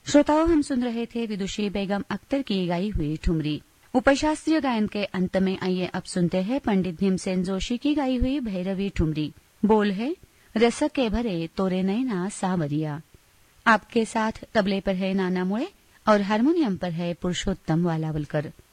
श्रोताओं, हम सुन रहे थे विदुषी बेगम अख्तर की गाई हुई ठुमरी। उपशास्त्रीय गायन के अंत में आइए अब सुनते हैं पंडित भीमसेन जोशी की गाई हुई भैरवी ठुमरी। बोल है रस के भरे तोरे नैना सावरिया। आपके साथ तबले पर है नाना मुळे और हारमोनियम पर है पुरुषोत्तम वालावलकर।